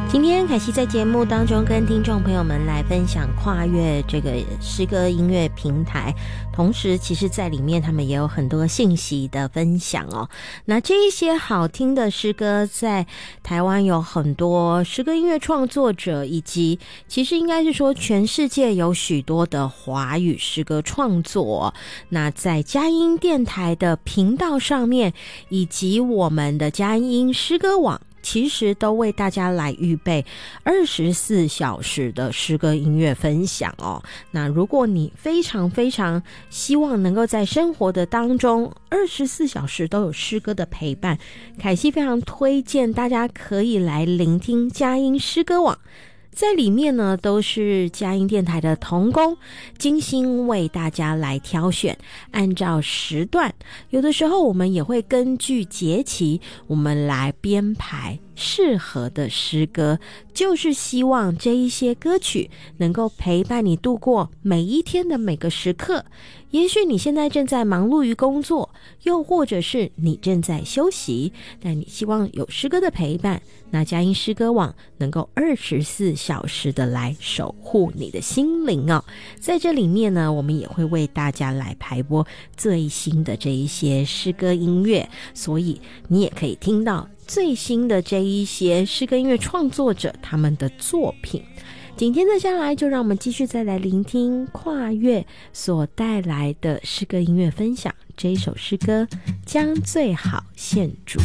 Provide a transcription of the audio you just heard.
今天凯西在节目当中跟听众朋友们来分享跨越这个诗歌音乐平台，同时其实在里面他们也有很多信息的分享哦。那这一些好听的诗歌在台湾有很多诗歌音乐创作者，以及其实应该是说全世界有许多的华语诗歌创作。那在佳音电台的频道上面，以及我们的佳音诗歌网，其实都为大家来预备24小时的诗歌音乐分享哦。那如果你非常非常希望能够在生活的当中24小时都有诗歌的陪伴，凯西非常推荐大家可以来聆听佳音诗歌网。在里面呢，都是佳音电台的同工精心为大家来挑选，按照时段，有的时候我们也会根据节期，我们来编排适合的诗歌，就是希望这一些歌曲能够陪伴你度过每一天的每个时刻。也许你现在正在忙碌于工作，又或者是你正在休息，但你希望有诗歌的陪伴，那佳音诗歌网能够24小时的来守护你的心灵哦。在这里面呢，我们也会为大家来排播最新的这一些诗歌音乐，所以你也可以听到最新的这一些诗歌音乐创作者他们的作品。紧接着下来，就让我们继续再来聆听跨越所带来的诗歌音乐分享。这一首诗歌将最好献主。